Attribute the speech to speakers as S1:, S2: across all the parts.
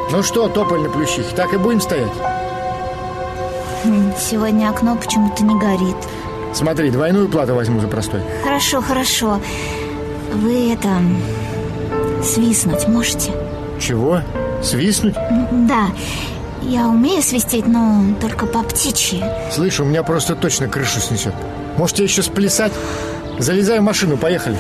S1: Ну что, тополь на плющихе, так и будем стоять?
S2: Сегодня окно почему-то не горит.
S1: Смотри, двойную плату возьму за простой.
S2: Хорошо, хорошо. Вы свистнуть можете?
S1: Чего? Свистнуть?
S2: Да, я умею свистеть, но только по птичьи.
S1: Слышь, у меня просто точно крышу снесет. Можете еще сплясать? Залезай в машину, поехали.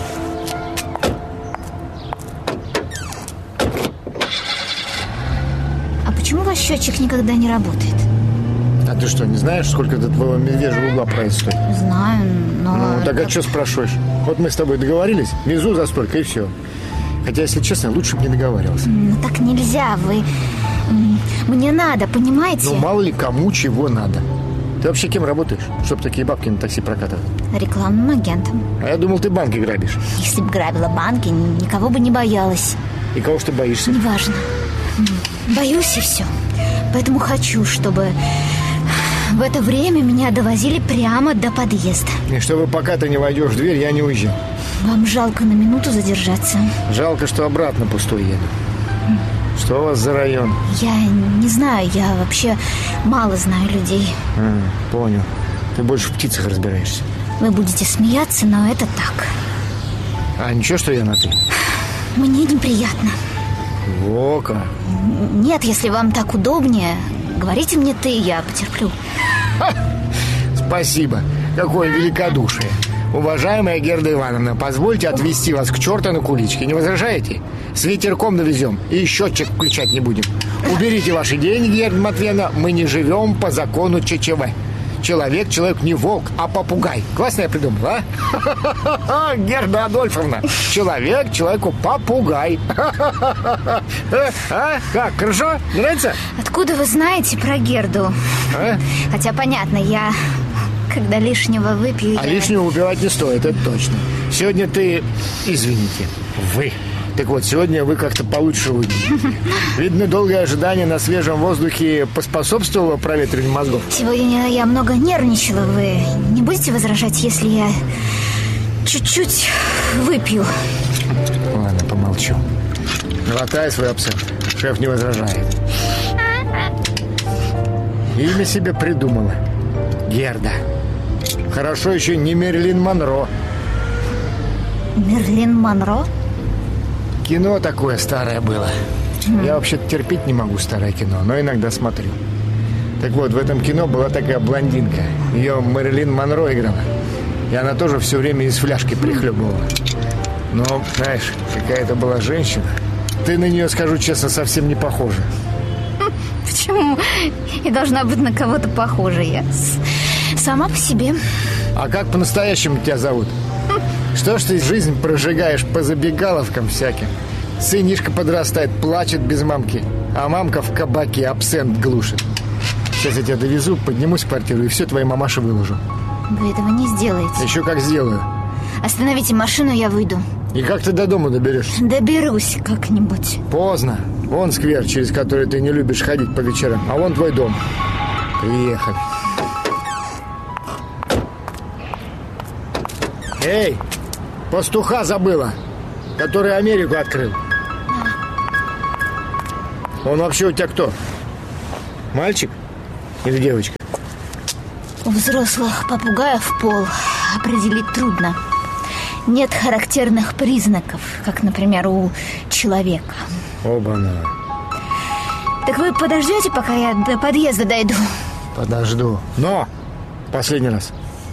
S2: А почему ваш счетчик никогда не работает?
S1: А ты что, не знаешь, сколько до твоего медвежьего угла проезд стоит?
S2: Знаю, но...
S1: Ну, так а что спрашиваешь? Вот мы с тобой договорились, везу за столько и все. Хотя, если честно, лучше бы не договаривался.
S2: Ну, так нельзя, Мне надо, понимаете?
S1: Ну, мало ли кому чего надо. Ты вообще кем работаешь, чтобы такие бабки на такси прокатывать?
S2: Рекламным агентом.
S1: А я думал, ты банки грабишь.
S2: Если бы грабила банки, никого бы не боялась.
S1: И кого ж ты боишься?
S2: Неважно. Боюсь и все. Поэтому хочу, чтобы в это время меня довозили прямо до подъезда.
S1: И чтобы пока ты не войдешь в дверь, я не уезжал.
S2: Вам жалко на минуту задержаться?
S1: Жалко, что обратно пустой еду. Что у вас за район?
S2: Я не знаю, я вообще мало знаю людей.
S1: Понял. Ты больше в птицах разбираешься.
S2: Вы будете смеяться, но это так.
S1: А ничего, что я на «ты»?
S2: Мне неприятно.
S1: Во как.
S2: Нет, если вам так удобнее, говорите мне «ты», я потерплю.
S1: Спасибо. Какое великодушие. Уважаемая Герда Ивановна, позвольте отвезти вас к черту на куличке. Не возражаете? С ветерком довезем и счетчик включать не будем. Уберите ваши деньги, Герда Матвеевна. Мы не живем по закону ЧЧВ. Человек не волк, а попугай. Классно я придумал, а? Герда Адольфовна. Человеку попугай. А? Как, хорошо? Нравится?
S2: Откуда вы знаете про Герду? Хотя понятно, я... Когда лишнего выпью,
S1: лишнего выпивать не стоит, это точно. Сегодня ты... Извините, вы. Так вот, сегодня вы как-то получше выглядите. Видно, долгое ожидание на свежем воздухе поспособствовало проветриванию мозгов.
S2: Сегодня я много нервничала. Вы не будете возражать, если я чуть-чуть выпью?
S1: Ладно, помолчу. Глотай свой абсент. Шеф не возражает. Имя себе придумала. Герда. Хорошо еще не Мерлин Монро.
S2: Мерлин Монро?
S1: Кино такое старое было. Я вообще-то терпеть не могу старое кино, но иногда смотрю. Так вот, в этом кино была такая блондинка. Ее Мерлин Монро играла. И она тоже все время из фляжки прихлебывала. Но, знаешь, какая-то была женщина. Ты на нее, скажу честно, совсем не похожа.
S2: Почему? Я должна быть на кого-то похожа. Я сама по себе.
S1: А как по-настоящему тебя зовут? Что ж ты жизнь прожигаешь по забегаловкам всяким? Сынишка подрастает, плачет без мамки, а мамка в кабаке абсент глушит. Сейчас я тебя довезу, поднимусь в квартиру и все твоей мамаше выложу.
S2: Вы этого не сделаете.
S1: Еще как сделаю.
S2: Остановите машину, я выйду.
S1: И как ты до дома доберешься?
S2: Доберусь как-нибудь.
S1: Поздно. Вон сквер, через который ты не любишь ходить по вечерам. А вон твой дом. Приехали. Эй, пастуха забыла, который Америку открыл. Он вообще у тебя кто? Мальчик или девочка?
S2: У взрослых попугаев пол определить трудно. Нет характерных признаков, как, например, у человека.
S1: Оба-на.
S2: Так вы подождете, пока я до подъезда дойду?
S1: Подожду. Но последний раз.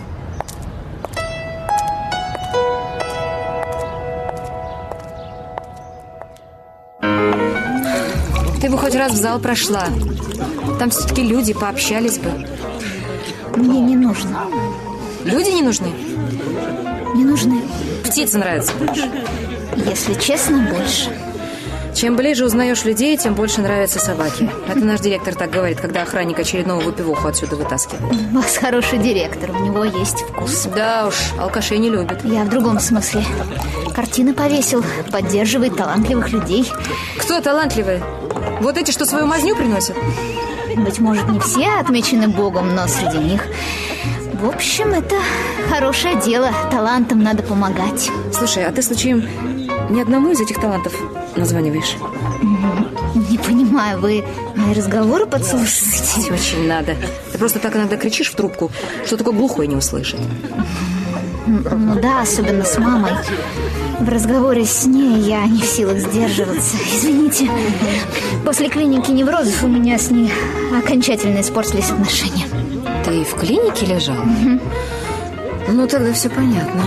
S3: Ты бы хоть раз в зал прошла. Там все-таки люди, пообщались бы.
S2: Мне не нужно.
S3: Люди не нужны?
S2: Не нужны.
S3: Птицы нравятся больше.
S2: Если честно, больше.
S3: Чем ближе узнаешь людей, тем больше нравятся собаки. Это наш директор так говорит, когда охранник очередного выпивоху отсюда вытаскивает.
S2: У вас хороший директор, у него есть вкус.
S3: Да уж, алкашей не любят.
S2: Я в другом смысле. Картины повесил, поддерживает талантливых людей.
S3: Кто талантливые? Вот эти, что свою мазню приносят?
S2: Быть может, не все отмечены Богом, но среди них... В общем, это хорошее дело. Талантам надо помогать.
S3: Слушай, а ты случаем ни одному из этих талантов названиваешь?
S2: Не понимаю, вы мои разговоры подслушиваете?
S3: Очень надо. Ты просто так иногда кричишь в трубку, что такое глухой не услышит.
S2: Ну да, особенно с мамой. В разговоре с ней я не в силах сдерживаться. Извините. После клиники неврозов у меня с ней окончательно испортились отношения.
S3: Ты в клинике лежал? Ну, тогда все понятно.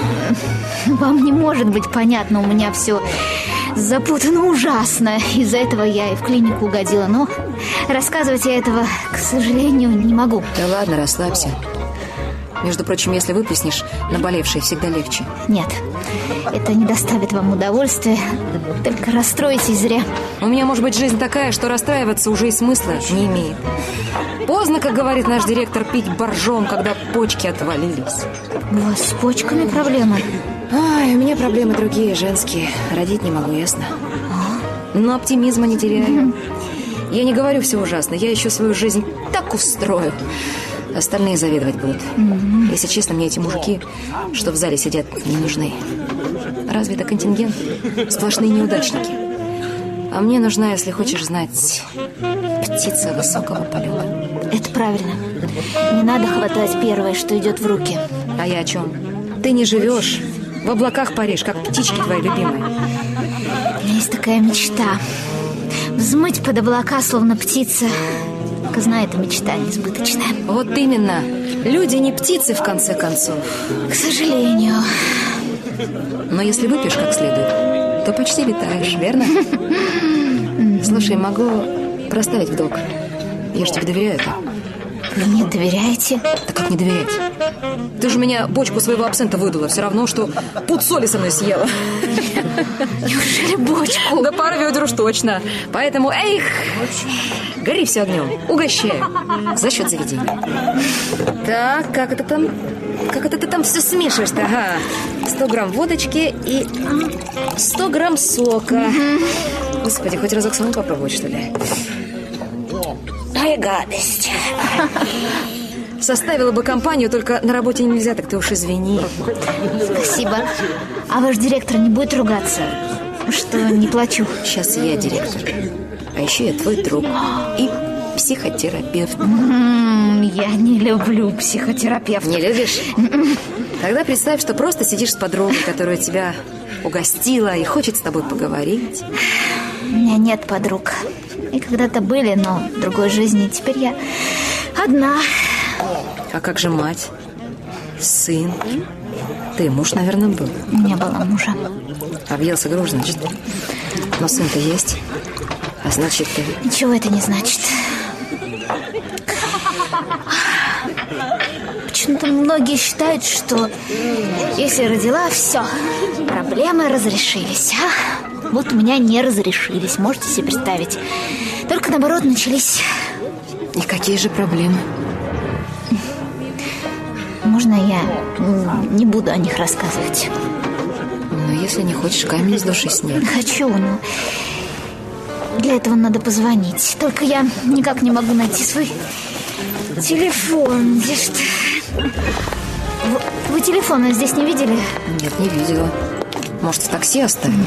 S2: Вам не может быть понятно, у меня все запутано ужасно. Из-за этого я и в клинику угодила. Но рассказывать я этого, к сожалению, не могу.
S3: Да ладно, расслабься. Между прочим, если выплеснешь, наболевшее всегда легче.
S2: Нет, это не доставит вам удовольствия. Только расстроитесь зря.
S3: У меня может быть жизнь такая, что расстраиваться уже и смысла не имеет. Поздно, как говорит наш директор, пить боржом, когда почки отвалились.
S2: У вас с почками проблемы?
S3: Ай, у меня проблемы другие, женские. Родить не могу, ясно? Но оптимизма не теряю. Я не говорю все ужасно. Я еще свою жизнь так устрою. Остальные завидовать будут. Если честно, мне эти мужики, что в зале сидят, не нужны. Разве это контингент? Сплошные неудачники. А мне нужна, если хочешь знать, птица высокого полета.
S2: Это правильно. Не надо хватать первое, что идет в руки.
S3: А я о чем? Ты не живешь, в облаках паришь, как птички твои любимые.
S2: У меня есть такая мечта. Взмыть под облака, словно птица. Только знаю, эта мечта несбыточная.
S3: Вот именно. Люди не птицы, в конце концов.
S2: К сожалению.
S3: Но если выпьешь как следует, то почти летаешь, верно? Слушай, могу проставить в долг. Я же тебе доверяю-то.
S2: Вы мне доверяете?
S3: Да как не доверять? Ты же меня бочку своего абсента выдула. Все равно, что пуд соли со мной съела.
S2: Неужели бочку?
S3: Да пару ведер уж точно. Поэтому, эйх, гори все огнем. Угощаю. За счет заведения. Так, как это там? Как это ты там все смешиваешь-то? Ага. 100 грамм водочки и 100 грамм сока. Господи, хоть разок самому попробовать, что ли? Ай, гадость. Составила бы компанию, только на работе нельзя, так ты уж извини.
S2: Спасибо. А ваш директор не будет ругаться, что не плачу?
S3: Сейчас я директор. А еще я твой друг и психотерапевт.
S2: Я не люблю психотерапевтов.
S3: Не любишь? Тогда представь, что просто сидишь с подругой, которая тебя угостила и хочет с тобой поговорить.
S2: У меня нет подруг. И когда-то были, но в другой жизни. Теперь я одна.
S3: А как же мать? Сын? Ты муж, наверное, был.
S2: Не было мужа.
S3: Объелся груш, значит. Но сын-то есть. А значит, ты...
S2: Ничего это не значит. Почему-то многие считают, что если родила, все, проблемы разрешились. А вот у меня не разрешились, можете себе представить. Только наоборот начались.
S3: И какие же проблемы?
S2: Можно я не буду о них рассказывать?
S3: Но если не хочешь, камень с души снять.
S2: Хочу, но для этого надо позвонить. Только я никак не могу найти свой телефон. Где что? Вы телефона здесь не видели?
S3: Нет, не видела. Может, в такси оставил?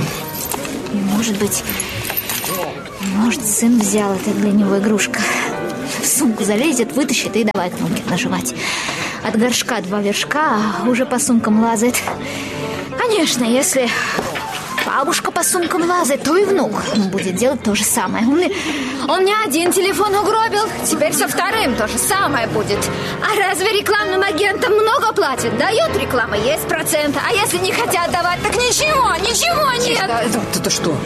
S2: Может, сын взял, это для него игрушка. В сумку залезет, вытащит и давай кнопки нажимать. От горшка 2 вершка, а уже по сумкам лазает. Конечно, если бабушка по сумкам лазает, то и внук будет делать то же самое. Он мне один телефон угробил, теперь со вторым то же самое будет. А разве рекламным агентам много платят? Дают реклама, есть процент. А если не хотят давать, так ничего нет.
S3: Это что?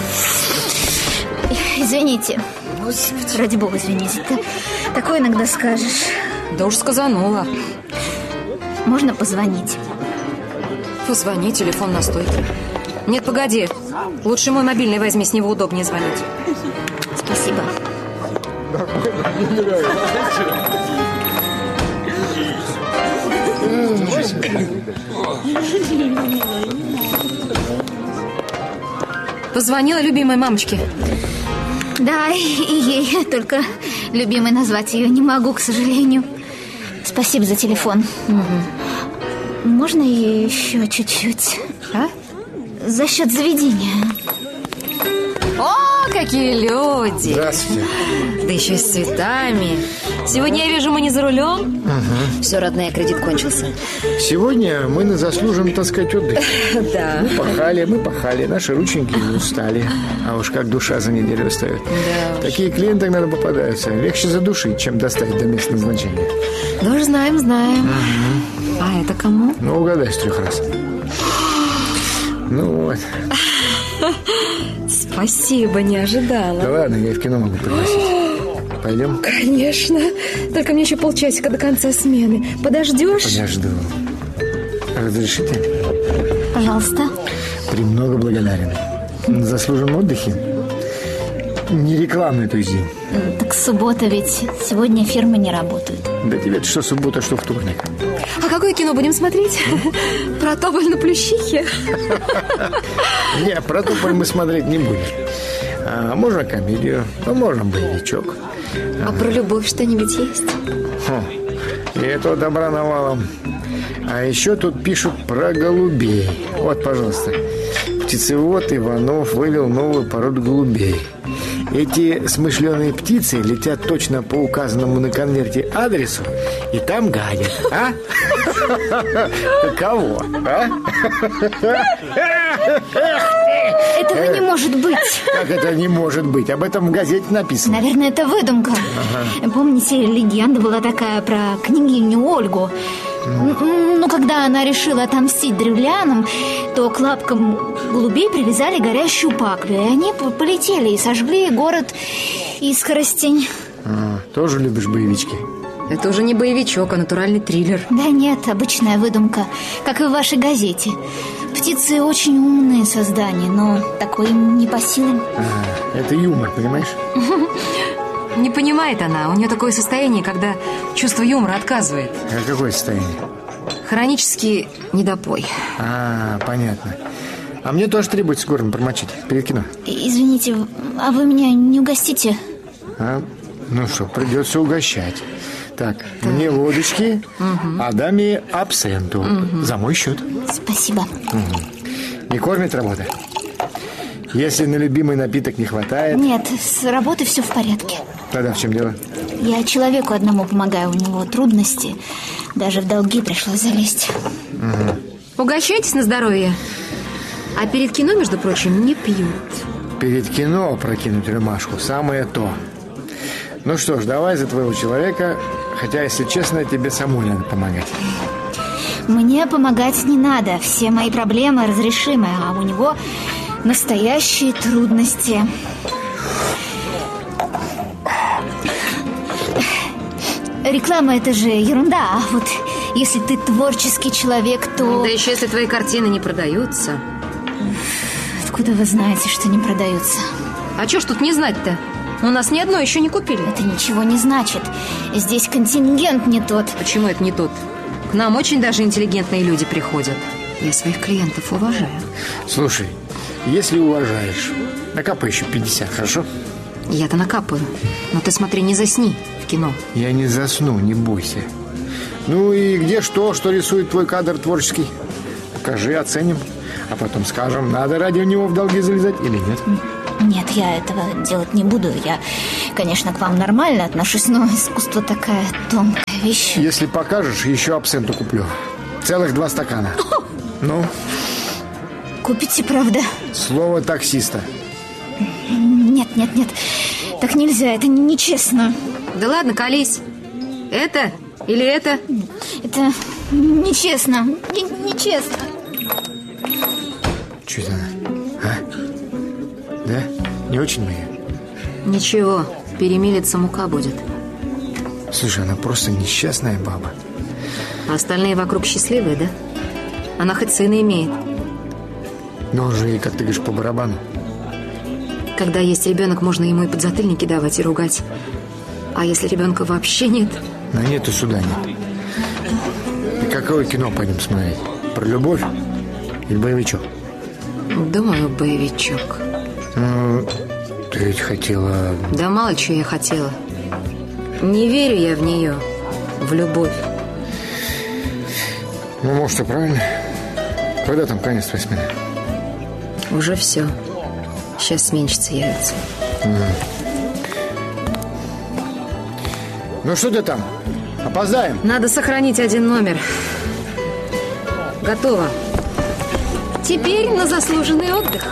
S2: Извините. Господи. Ради бога, извините. Ты такое иногда скажешь.
S3: Да уж сказанула.
S2: Можно позвонить?
S3: Позвони, телефон на стойке. Нет, погоди. Лучше мой мобильный возьми, с него удобнее звонить.
S2: Спасибо.
S3: Позвонила любимой мамочке.
S2: Да, и ей. Только любимой назвать ее не могу, к сожалению. Спасибо за телефон. Угу. Можно еще чуть-чуть?
S3: А?
S2: За счет заведения.
S3: О, какие люди.
S1: Здравствуйте.
S3: Да еще и с цветами. Сегодня я вижу, мы не за рулем. Все, родная, кредит кончился.
S1: Сегодня мы заслужим, так сказать, отдых.
S3: Да.
S1: Мы пахали, наши рученьки устали. А уж как душа за неделю устает.
S3: Да.
S1: Такие клиенты иногда попадаются. Легче задушить, чем доставить до места назначения.
S3: Да уж знаем. А это кому?
S1: Ну, угадай с 3 раз. Ну вот.
S3: Спасибо, не ожидала.
S1: Да ладно, я и в кино могу пригласить. Пойдем?
S3: Конечно. Только мне еще полчасика до конца смены. Подождешь?
S1: Подожду. Разрешите?
S2: Пожалуйста.
S1: Премного благодарен. На заслуженном отдыхе. Не рекламный, то есть день.
S2: Так суббота ведь. Сегодня фирмы не работают.
S1: Да тебе что суббота, что вторник.
S3: А какое кино будем смотреть? Про Тополь на Плющихе?
S1: Не, про Тополь мы смотреть не будем. Можно комедию, а можно боевичок.
S3: А про любовь что-нибудь есть?
S1: И этого добра навалом. А еще тут пишут про голубей. Вот, пожалуйста. Птицевод Иванов вывел новую породу голубей. Эти смышленые птицы летят точно по указанному на конверте адресу и там гадят. А? Кого? А?
S2: Этого не может быть.
S1: Как это не может быть? Об этом в газете написано.
S2: Наверное, это выдумка. Помните, легенда была такая про княгиню Ольгу? Ну, когда она решила отомстить древлянам, то к лапкам голубей привязали горящую паклю. И они полетели и сожгли город Искоростень.
S1: Тоже любишь боевички?
S3: Это уже не боевичок, а натуральный триллер.
S2: Да нет, обычная выдумка, как и в вашей газете. Птицы очень умные создания, но такое им не по силам.
S1: Это юмор, понимаешь?
S3: Не понимает она. У нее такое состояние, когда чувство юмора отказывает.
S1: А какое состояние?
S3: Хронический недопой.
S1: Понятно. А мне тоже требуется горло промочить перед кино.
S2: Извините, а вы меня не угостите?
S1: Ну что, придется угощать. Так, мне водочки, а даме абсенту. За мой счет.
S2: Спасибо.
S1: Не кормит работа? Если на любимый напиток не хватает...
S2: Нет, с работы все в порядке.
S1: Тогда в чем дело?
S2: Я человеку одному помогаю, у него трудности. Даже в долги пришлось залезть.
S3: Угощайтесь на здоровье. А перед кино, между прочим, не пьют.
S1: Перед кино прокинуть рюмашку самое то. Ну что ж, давай за твоего человека. Хотя, если честно, тебе самой надо помогать.
S2: Мне помогать не надо. Все мои проблемы разрешимы, а у него настоящие трудности. Реклама — это же ерунда. А вот если ты творческий человек, то...
S3: Да еще если твои картины не продаются.
S2: Откуда вы знаете, что не продаются?
S3: А что ж тут не знать-то? У нас ни одной еще не купили.
S2: Это ничего не значит. Здесь контингент не тот.
S3: Почему это не тот? К нам очень даже интеллигентные люди приходят. Я своих клиентов уважаю.
S1: Слушай, если уважаешь, накапай еще 50, хорошо?
S3: Я-то накапаю. Но ты смотри, не засни в кино.
S1: Я не засну, не бойся. Ну и где что рисует твой кадр творческий? Покажи, оценим. А потом скажем, надо ради него в долги залезать или нет.
S2: Нет, я этого делать не буду. Я, конечно, к вам нормально отношусь, но искусство такая тонкая вещь.
S1: Если покажешь, еще абсенту куплю. Целых 2 стакана. Ну?
S2: Купите, правда?
S1: Слово таксиста.
S2: Нет. Так нельзя, это нечестно.
S3: Да ладно, колись. Это или это?
S2: Это нечестно. Нечестно.
S1: Что это она? А? Да? Не очень моя?
S3: Ничего, перемелется мука будет.
S1: Слушай, она просто несчастная баба.
S3: А остальные вокруг счастливые, да? Она хоть сына имеет.
S1: Но он же ей, как ты говоришь, по барабану.
S3: Когда есть ребенок, можно ему и подзатыльники давать, и ругать. А если ребенка вообще нет?
S1: На нет и сюда нет. И какое кино пойдем смотреть? Про любовь или боевичок?
S3: Думаю, боевичок.
S1: Ну, ты ведь хотела...
S3: Да мало чего я хотела. Не верю я в нее, в любовь.
S1: Ну, может, и правильно. Когда там конец твоей смены?
S3: Уже все. Сейчас сменщица явится.
S1: Ну что ты там? Опоздаем.
S3: Надо сохранить один номер. Готово. Теперь на заслуженный отдых.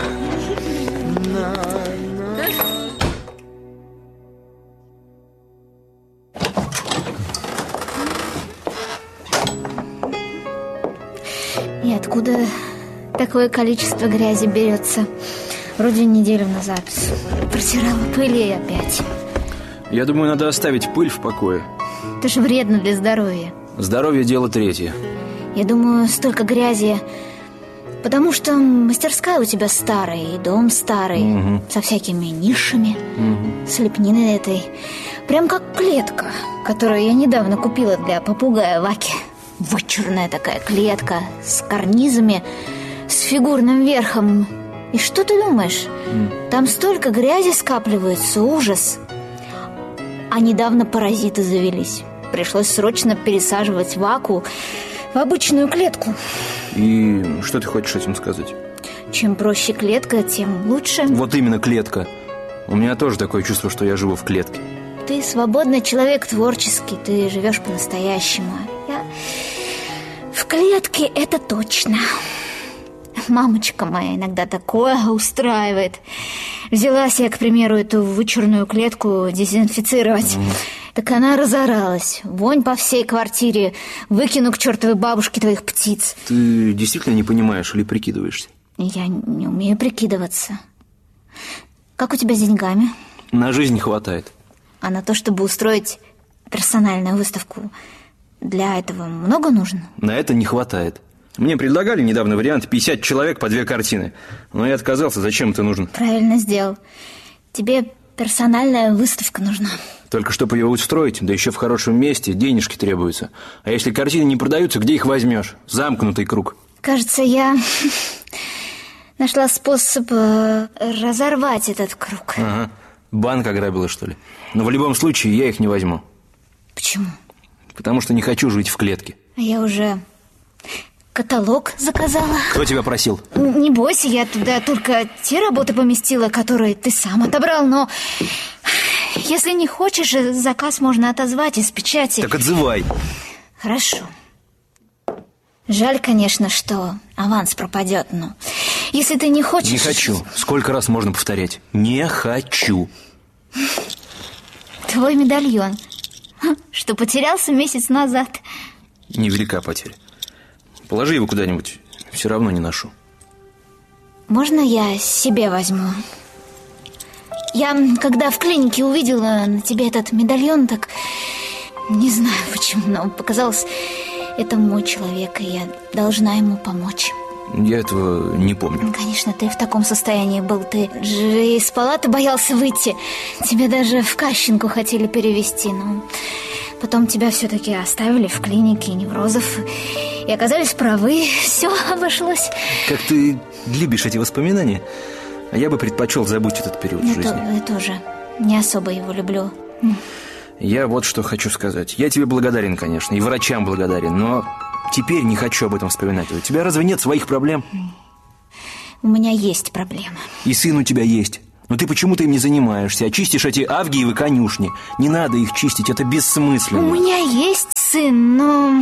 S2: И откуда такое количество грязи берется? Вроде неделю назад протирала пыль и опять.
S4: Я думаю, надо оставить пыль в покое.
S2: Это же вредно для здоровья.
S4: Здоровье – дело третье.
S2: Я думаю, столько грязи, потому что мастерская у тебя старая, и дом старый, со всякими нишами, с лепниной этой. Прям как клетка, которую я недавно купила для попугая Ваки. Вычурная такая клетка с карнизами, с фигурным верхом. И что ты думаешь? Там столько грязи скапливается, ужас. А недавно паразиты завелись. Пришлось срочно пересаживать Ваку в обычную клетку.
S4: И что ты хочешь этим сказать?
S2: Чем проще клетка, тем лучше.
S4: Вот именно клетка. У меня тоже такое чувство, что я живу в клетке.
S2: Ты свободный человек, творческий. Ты живешь по-настоящему. Я в клетке, это точно. Мамочка моя иногда такое устраивает. Взялась я, к примеру, эту вычурную клетку дезинфицировать. Так она разоралась. Вонь по всей квартире. Выкину к чертовой бабушке твоих птиц.
S4: Ты действительно не понимаешь или прикидываешься?
S2: Я не умею прикидываться. Как у тебя с деньгами?
S4: На жизнь хватает.
S2: А на то, чтобы устроить персональную выставку, для этого много нужно?
S4: На это не хватает. Мне предлагали недавно вариант 50 человек по 2 картины. Но я отказался, зачем это нужно?
S2: Правильно сделал. Тебе персональная выставка нужна.
S4: Только чтобы ее устроить, да еще в хорошем месте, денежки требуются. А если картины не продаются, где их возьмешь? Замкнутый круг.
S2: Кажется, я нашла способ разорвать этот круг.
S4: Ага. Банк ограбила, что ли? Но в любом случае я их не возьму.
S2: Почему?
S4: Потому что не хочу жить в клетке.
S2: Я уже каталог заказала.
S4: Кто тебя просил?
S2: Не бойся, я туда только те работы поместила, которые ты сам отобрал, но если не хочешь, заказ можно отозвать из печати.
S4: Так отзывай.
S2: Хорошо. Жаль, конечно, что аванс пропадет, но если ты не хочешь...
S4: Не хочу. Сколько раз можно повторять? Не хочу.
S2: Твой медальон, что потерялся месяц назад.
S4: Невелика потеря. Положи его куда-нибудь, все равно не ношу.
S2: Можно я себе возьму? Я, когда в клинике увидела на тебе этот медальон, так не знаю почему, но показалось, это мой человек, и я должна ему помочь.
S4: Я этого не помню.
S2: Конечно, ты в таком состоянии был. Ты же из палаты боялся выйти. Тебя даже в Кащенку хотели перевезти, но потом тебя все-таки оставили в клинике неврозов. И оказались правы, все обошлось.
S4: Как ты любишь эти воспоминания. А я бы предпочел забыть этот период жизни.
S2: Я тоже не особо его люблю.
S4: Я вот что хочу сказать. Я тебе благодарен, конечно, и врачам благодарен, но теперь не хочу об этом вспоминать. У тебя разве нет своих проблем?
S2: У меня есть проблемы.
S4: И сын у тебя есть. Но ты почему-то им не занимаешься, а чистишь эти Авгиевы конюшни. Не надо их чистить, это бессмысленно.
S2: У меня есть сын, но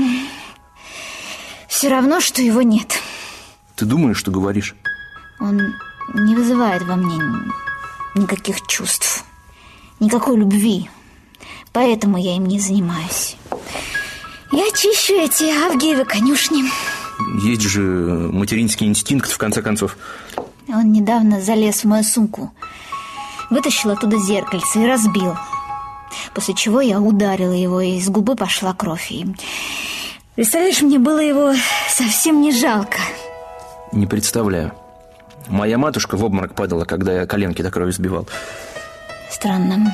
S2: все равно, что его нет.
S4: Ты думаешь, что говоришь?
S2: Он не вызывает во мне никаких чувств, никакой любви. Поэтому я им не занимаюсь. Я чищу эти Авгиевы конюшни.
S4: Есть же материнский инстинкт, в конце концов.
S2: Он недавно залез в мою сумку, вытащил оттуда зеркальце и разбил. После чего я ударила его, и из губы пошла кровь. И, представляешь, мне было его совсем не жалко.
S4: Не представляю. Моя матушка в обморок падала, когда я коленки до крови сбивал.
S2: Странно.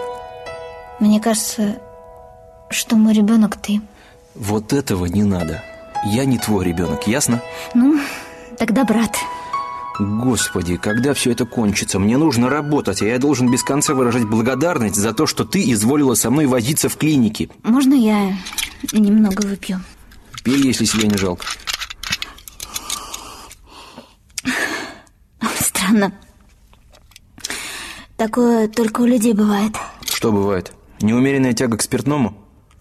S2: Мне кажется, что мой ребенок ты.
S4: Вот этого не надо. Я не твой ребенок, ясно?
S2: Ну, тогда брат.
S4: Господи, когда все это кончится? Мне нужно работать, а я должен без конца выражать благодарность за то, что ты изволила со мной возиться в клинике.
S2: Можно я немного выпью?
S4: Пей, если себе не жалко.
S2: Странно. Такое только у людей бывает.
S4: Что бывает? Неумеренная тяга к спиртному?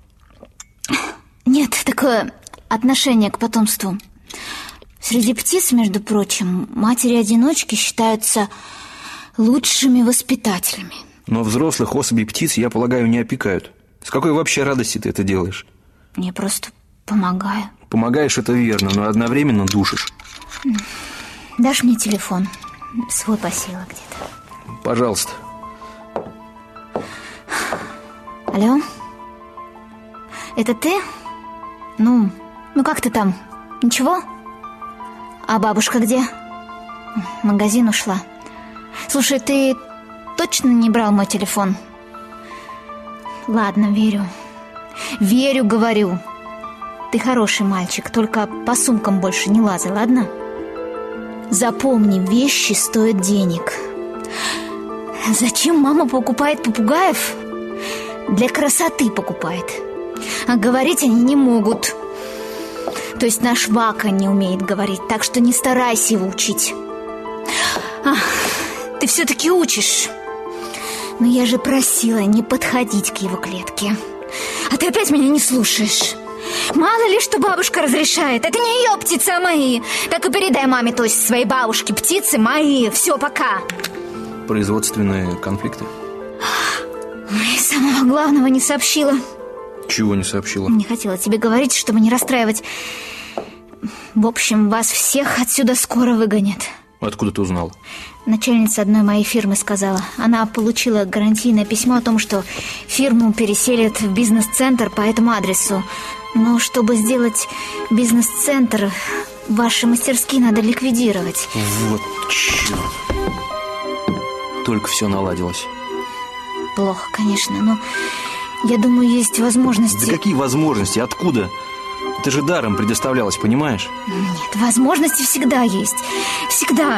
S2: Нет, такое отношение к потомству. Среди птиц, между прочим, матери-одиночки считаются лучшими воспитателями.
S4: Но взрослых особей птиц, я полагаю, не опекают. С какой вообще радости ты это делаешь?
S2: Я просто помогаю.
S4: Помогаешь, это верно, но одновременно душишь.
S2: Дашь мне телефон? Свой посела где-то.
S4: Пожалуйста.
S2: Алло? Это ты? Ну как ты там? Ничего? А бабушка где? В магазин ушла. Слушай, ты точно не брал мой телефон? Ладно, верю. Верю, говорю. Ты хороший мальчик, только по сумкам больше не лазай, ладно? Запомни, вещи стоят денег. Зачем мама покупает попугаев? Для красоты покупает. А говорить они не могут. То есть наш Вака не умеет говорить, так что не старайся его учить. Ты все-таки учишь. Но я же просила не подходить к его клетке. А ты опять меня не слушаешь. Мало ли, что бабушка разрешает. Это не ее птицы, а мои. Так и передай маме, то есть своей бабушке: птицы мои. Все, пока.
S4: Производственные конфликты?
S2: И самого главного не сообщила.
S4: Чего не сообщила?
S2: Не хотела тебе говорить, чтобы не расстраивать. В общем, вас всех отсюда скоро выгонят.
S4: Откуда ты узнала?
S2: Начальница одной моей фирмы сказала. Она получила гарантийное письмо о том, что фирму переселят в бизнес-центр по этому адресу. Но чтобы сделать бизнес-центр, ваши мастерские надо ликвидировать.
S4: Вот черт. Только все наладилось.
S2: Плохо, конечно, но я думаю, есть возможности.
S4: Да какие возможности? Откуда? Это же даром предоставлялось, понимаешь?
S2: Нет, возможности всегда есть. Всегда.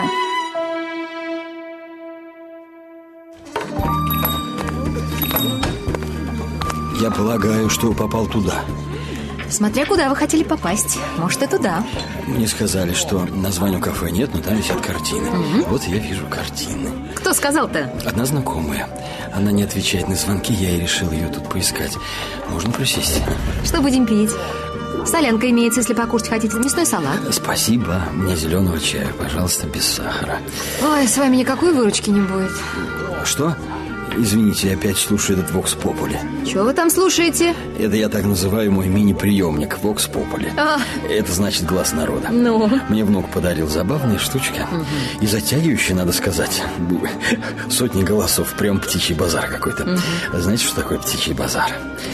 S5: Я полагаю, что попал туда.
S3: Смотря куда вы хотели попасть. Может, и туда.
S5: Мне сказали, что названия кафе нет, но там висят картины. Вот я вижу картины.
S3: Кто сказал-то?
S5: Одна знакомая. Она не отвечает на звонки, я и решил ее тут поискать. Можно присесть?
S3: Что будем пить? Солянка имеется, если покушать хотите. Мясной салат.
S5: Спасибо. Мне зеленого чая, пожалуйста, без сахара.
S3: Ой, с вами никакой выручки не будет.
S5: Что? Извините, я опять слушаю этот Vox Populi.
S3: Чего вы там слушаете?
S5: Это я так называю мой мини-приемник Vox Populi. Это значит глаз народа.
S3: Ну?
S5: Мне внук подарил забавные штучки. И затягивающие, надо сказать. Сотни голосов, прям птичий базар какой-то. Знаете, что такое птичий базар?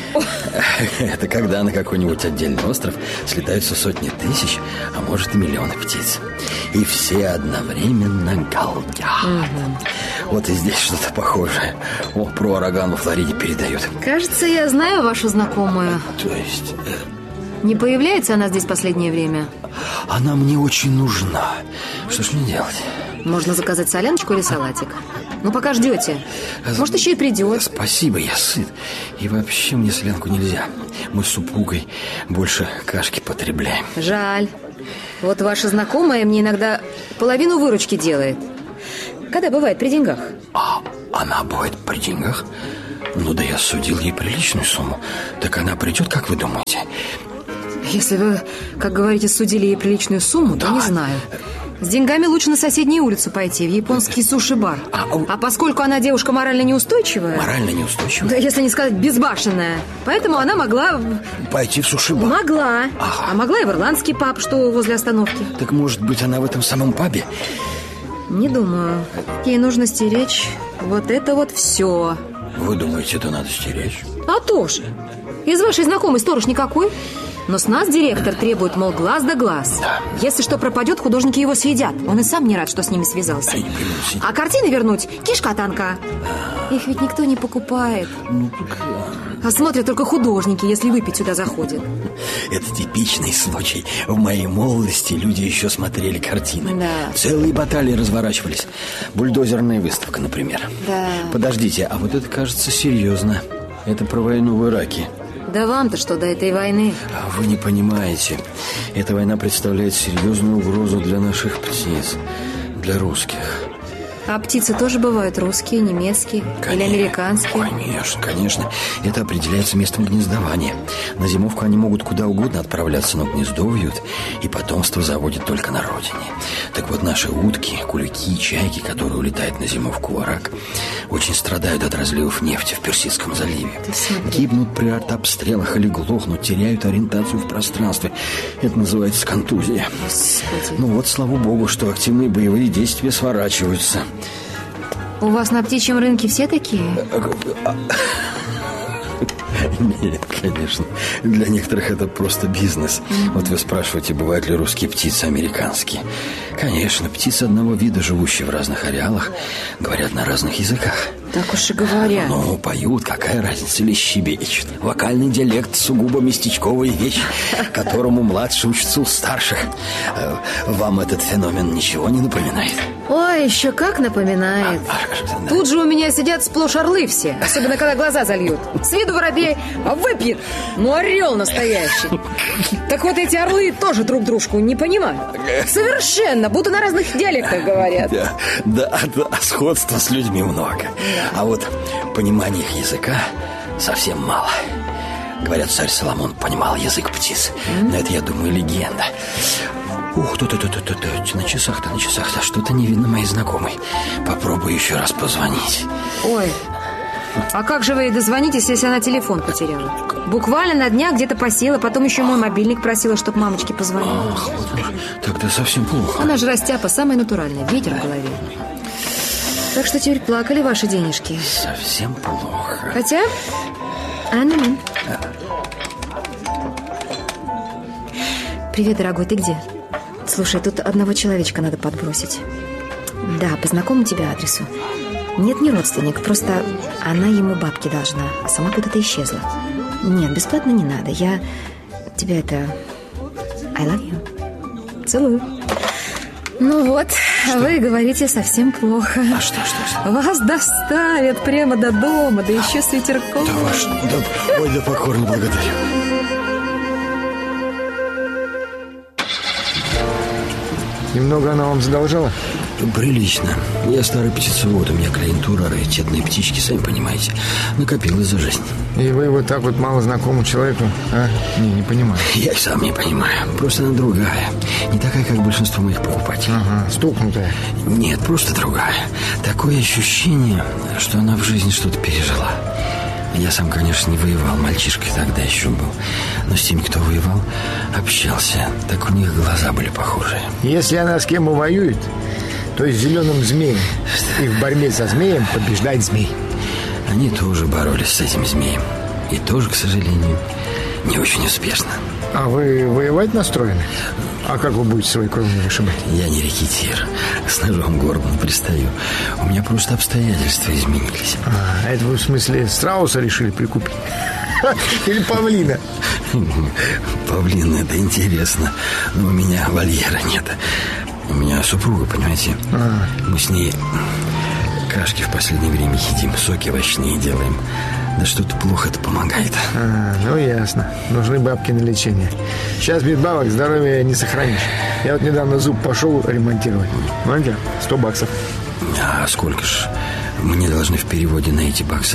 S5: Это когда на какой-нибудь отдельный остров слетаются сотни тысяч, а может и миллионы птиц. И все одновременно галдят. Вот и здесь что-то похожее. О, про ураган во Флориде передают.
S3: Кажется, я знаю вашу знакомую.
S5: То есть...
S3: Не появляется она здесь в последнее время?
S5: Она мне очень нужна. Что ж мне делать?
S3: Можно заказать соляночку или салатик. Ну, пока ждете. Может, еще и придет.
S5: Спасибо, я сыт. И вообще мне солянку нельзя. Мы с супругой больше кашки потребляем.
S3: Жаль. Вот ваша знакомая мне иногда половину выручки делает. Когда бывает при деньгах?
S5: А она бывает при деньгах? Ну да я судил ей приличную сумму. Так она придет, как вы думаете?
S3: Если вы, как говорите, судили ей приличную сумму, то не знаю. С деньгами лучше на соседнюю улицу пойти, в японский суши-бар. А поскольку она девушка морально неустойчивая...
S5: Морально неустойчивая?
S3: Да, если не сказать безбашенная. Поэтому она могла...
S5: Пойти в суши-бар?
S3: Могла. А могла и в ирландский паб, что возле остановки.
S5: Так может быть она в этом самом пабе?
S3: Не думаю. Ей нужно стеречь вот это вот все.
S5: Вы думаете, это надо стеречь?
S3: А то же. Из вашей знакомой сторож никакой. Но с нас директор требует, мол, глаз да глаз. Если что пропадет, художники его съедят. Он и сам не рад, что с ними связался. А картины вернуть кишка танка. Их ведь никто не покупает. А смотрят только художники, если выпить сюда заходят.
S5: Это типичный случай. В моей молодости люди еще смотрели картины.
S3: Да.
S5: Целые баталии разворачивались. Бульдозерная выставка, например.
S3: Да.
S5: Подождите, а вот это кажется серьезно. Это про войну в Ираке.
S3: Да вам-то что до этой войны?
S5: Вы не понимаете. Эта война представляет серьезную угрозу для наших птиц, для русских.
S3: А птицы тоже бывают русские, немецкие или американские?
S5: Конечно. Это определяется местом гнездования. На зимовку они могут куда угодно отправляться, но гнездо вьют и потомство заводят только на родине. Так вот, наши утки, кулики и чайки, которые улетают на зимовку в Ирак, очень страдают от разливов нефти в Персидском заливе. Гибнут при артобстрелах или глохнут, теряют ориентацию в пространстве. Это называется контузия.
S3: Господи.
S5: Ну вот, слава богу, что активные боевые действия сворачиваются.
S3: У вас на птичьем рынке все такие?
S5: Нет, конечно. Для некоторых это просто бизнес. Вот вы спрашиваете, бывают ли русские птицы американские. Конечно, птицы одного вида, живущие в разных ареалах, говорят на разных языках.
S3: Так уж и говорят.
S5: Ну, поют, какая разница, или щебечут. Вокальный диалект сугубо местечковая вещь, которому младшие учатся у старших. Вам этот феномен ничего не напоминает?
S3: Ой, еще как напоминает. Тут же у меня сидят сплошь орлы все, особенно когда глаза зальют. С виду воробей, а выпьет. Ну, орел настоящий. Так вот эти орлы тоже друг дружку не понимают. Совершенно, будто на разных диалектах говорят.
S5: Да, сходства с людьми много. А вот понимания их языка совсем мало. Говорят, царь Соломон понимал язык птиц. Но это, я думаю, легенда. Ух, на часах-то, что-то не видно моей знакомой. Попробую еще раз позвонить.
S3: Ой, а как же вы ей дозвонитесь, если она телефон потеряла? Буквально на днях где-то посела, потом еще мой мобильник просила, чтобы мамочке позвонила.
S5: Ах, вот тогда совсем плохо.
S3: Она же растяпа, самая натуральная, ветер в голове. Так что теперь плакали ваши денежки.
S5: Совсем плохо.
S3: Хотя... Привет, дорогой, ты где? Слушай, тут одного человечка надо подбросить. Да, по знакомому тебе адресу. Нет, не родственник, просто она ему бабки должна, а сама куда-то исчезла. Нет, бесплатно не надо. Я тебя это... I love you. Целую. Ну вот, что? Вы говорите совсем плохо.
S5: А что?
S3: Вас доставят прямо до дома, да еще с ветерком.
S5: Да покорно благодарю.
S1: Немного она вам задолжала?
S5: Прилично. Я старый птицевод, у меня клиентура, раритетные птички, сами понимаете. Накопилось за жизнь.
S1: И вы вот так вот мало знакомому человеку, а? Не понимаю.
S5: Я и сам не понимаю. Просто она другая. Не такая, как большинство моих покупателей.
S1: Ага, стукнутая.
S5: Нет, просто другая. Такое ощущение, что она в жизни что-то пережила. Я сам, конечно, не воевал, мальчишкой тогда еще был. Но с теми, кто воевал, общался. Так у них глаза были похожие.
S1: Если она с кем воюет, то с зеленым змеем. И в борьбе со змеем побеждает змей.
S5: Они тоже боролись с этим змеем. И тоже, к сожалению, не очень успешно.
S1: А вы воевать настроены? А как вы будете свои кровни вышибать?
S5: Я не рекетир. С ножом гордо не пристаю. У меня просто обстоятельства изменились.
S1: А это вы в смысле страуса решили прикупить? Или павлина?
S5: Павлин, это интересно. Но у меня вольера нет. У меня супруга, понимаете. Мы с ней кашки в последнее время едим, соки овощные делаем. Да что-то плохо это помогает.
S1: Ну ясно. Нужны бабки на лечение. Сейчас без бабок здоровье не сохранишь. Я вот недавно зуб пошел ремонтировать. Знаете, $100.
S5: А сколько ж мне должны в переводе на эти баксы?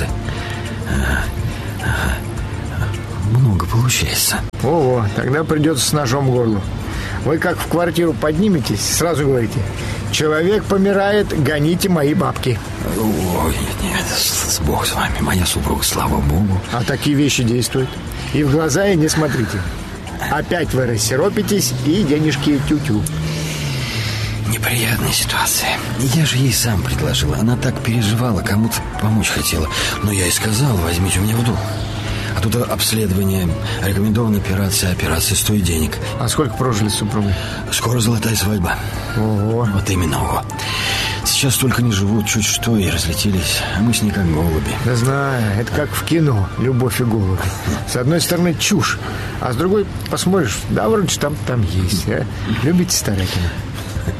S5: Много получается.
S1: Ого, тогда придется с ножом в горло. Вы как в квартиру подниметесь, сразу говорите: человек помирает, гоните мои бабки.
S5: Ой, нет, Бог с вами, моя супруга, слава Богу.
S1: А такие вещи действуют. И в глаза ей не смотрите. Опять вы рассиропитесь и денежки тю-тю.
S5: Неприятная ситуация. Я же ей сам предложил. Она так переживала, кому-то помочь хотела. Но я и сказал: возьмите у меня в долг. А тут обследование, рекомендованная операция стоит денег.
S1: А сколько прожили с супругой?
S5: Скоро золотая свадьба.
S1: Ого.
S5: Вот именно, ого. Сейчас только не живут, чуть что и разлетелись. А мы с ней как голуби.
S1: Да знаю, это как в кино «Любовь и голуби». С одной стороны чушь, а с другой посмотришь, да вроде там есть. А? Любите Старякина?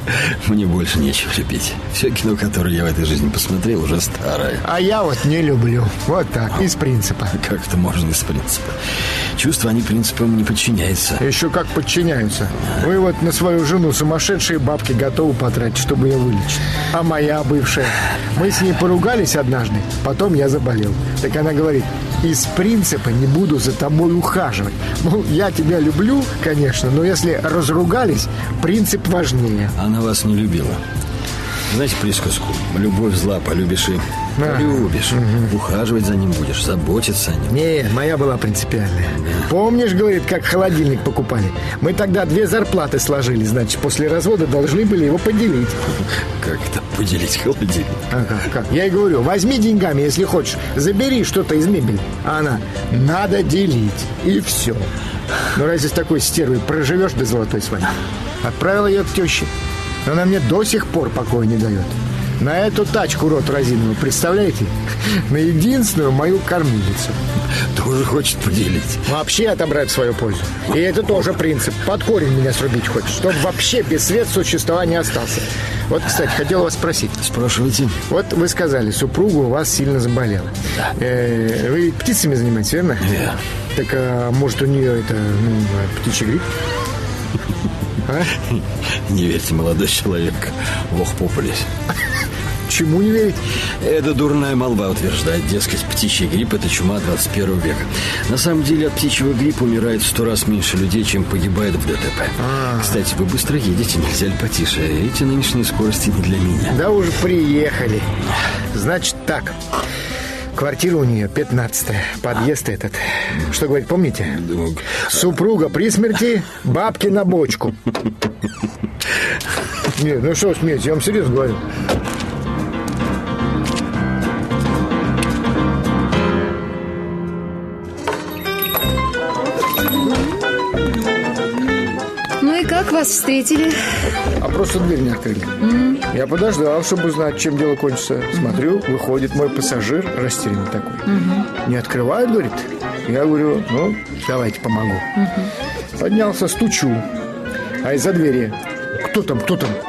S5: Мне больше нечего любить. Все кино, которое я в этой жизни посмотрел, уже старое.
S1: А я вот не люблю. Вот так, из принципа.
S5: Как это можно из принципа? Чувства, они принципам не подчиняются.
S1: Еще как подчиняются. Вы вот на свою жену сумасшедшие бабки готовы потратить, чтобы ее вылечить. А моя бывшая? Мы с ней поругались однажды, потом я заболел. Так она говорит: из принципа не буду за тобой ухаживать. Ну, я тебя люблю, конечно, но если разругались, принцип важнее.
S5: Она вас не любила. Знаете присказку? Любовь зла, полюбишь и полюбишь. Ухаживать за ним будешь, заботиться о нем.
S1: Нет, моя была принципиальная. Помнишь, говорит, как холодильник покупали? Мы тогда 2 зарплаты сложили, значит, после развода должны были его поделить.
S5: Как это поделить холодильник?
S1: Как? Я ей говорю: возьми деньгами, если хочешь, забери что-то из мебели. А она: надо делить. И все. Ну разве с такой стервой проживешь до золотой свадьбы? Отправила ее к теще. Но она мне до сих пор покоя не дает. На эту тачку рот разинула, представляете? На единственную мою кормилицу.
S5: Тоже хочет поделить.
S1: Вообще отобрать в свою пользу. И это тоже принцип. Под корень меня срубить хочет, чтобы вообще без свет существования остался. Вот, кстати, хотел вас спросить.
S5: Спрашивайте.
S1: Вот вы сказали, супруга у вас сильно заболела.
S5: Да.
S1: Вы птицами занимаетесь, верно?
S5: Верно.
S1: Так, может, у нее это, птичий грипп? А?
S5: Не верьте, молодой человек. Бог популись.
S1: Чему не верить?
S5: Это дурная молва утверждает, дескать, птичий грипп – это чума 21 века. На самом деле от птичьего гриппа умирает в 100 раз меньше людей, чем погибает в ДТП. Кстати, вы быстро едете, нельзя ли потише? Эти нынешние скорости не для меня.
S1: Да уже приехали. Значит так. Квартира у нее 15-я, подъезд этот. Что говорит, помните? Супруга при смерти, бабки на бочку. Нет, ну что смеетесь, я вам серьезно говорю.
S3: Ну и как вас встретили?
S1: А просто дверь не открыли. Я подождал, чтобы узнать, чем дело кончится. Смотрю, выходит мой пассажир, растерянный такой. Не открывает, говорит. Я говорю: ну, давайте помогу. Поднялся, стучу. А из-за двери: кто там?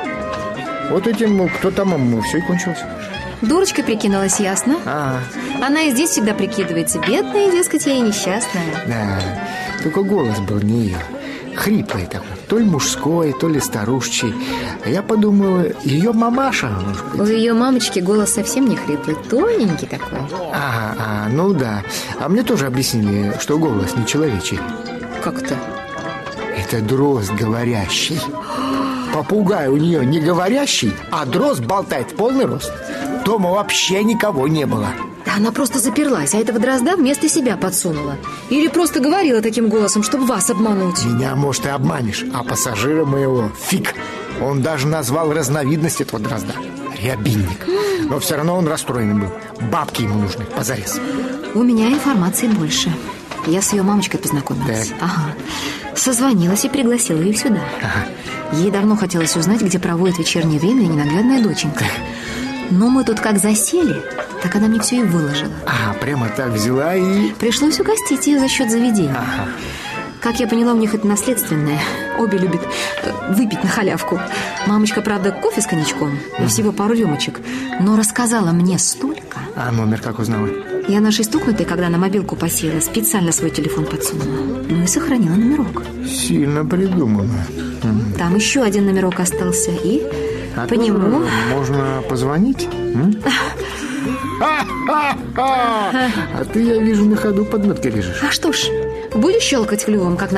S1: Вот этим, кто там, все и кончилось.
S3: Дурочкой прикинулась, ясно? Она и здесь всегда прикидывается. Бедная, дескать, я и несчастная.
S1: Да, только голос был не ее. Хриплый такой, то ли мужской, то ли старушечий. А я подумал, ее мамаша, может быть.
S3: У ее мамочки голос совсем не хриплый, тоненький такой.
S1: Ну да. А мне тоже объяснили, что голос не человечий.
S3: Как-то?
S1: Это дрозд говорящий. Попугай у нее не говорящий, а дрозд болтает в полный рост. Дома вообще никого не было.
S3: Да она просто заперлась, а этого дрозда вместо себя подсунула. Или просто говорила таким голосом, чтобы вас обмануть.
S1: Меня, может, и обманешь, а пассажира моего фиг. Он даже назвал разновидность этого дрозда — рябинник. Но все равно он расстроен был. Бабки ему нужны, позарез.
S3: У меня информации больше. Я с ее мамочкой познакомилась.
S1: Так.
S3: Созвонилась и пригласила ее сюда. Ей давно хотелось узнать, где проводит вечернее время ее ненаглядная доченька. Но мы тут как засели, так она мне все и выложила.
S1: Прямо так взяла и...
S3: Пришлось угостить ее за счет заведения. Как я поняла, у них это наследственное. Обе любят выпить на халявку. Мамочка, правда, кофе с коньячком и всего пару рюмочек. Но рассказала мне столько.
S1: Номер как узнала?
S3: Я нашей стукнутой, когда на мобилку посела, специально свой телефон подсунула. Ну и сохранила номерок.
S1: Сильно придумано.
S3: Там еще один номерок остался. И по нему...
S1: Можно позвонить? А ты, я вижу, на ходу подметки режешь.
S3: А что ж, будешь щелкать клювом, как